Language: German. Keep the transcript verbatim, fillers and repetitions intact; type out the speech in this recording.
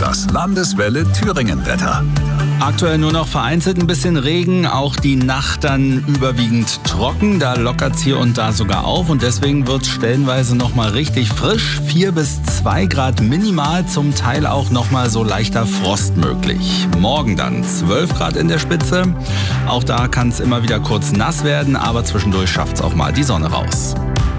Das Landeswelle Thüringen-Wetter. Aktuell nur noch vereinzelt ein bisschen Regen, auch die Nacht dann überwiegend trocken. Da lockert es hier und da sogar auf und deswegen wird es stellenweise nochmal richtig frisch. vier bis zwei Grad minimal, zum Teil auch nochmal so leichter Frost möglich. Morgen dann zwölf Grad in der Spitze. Auch da kann es immer wieder kurz nass werden, aber zwischendurch schafft es auch mal die Sonne raus.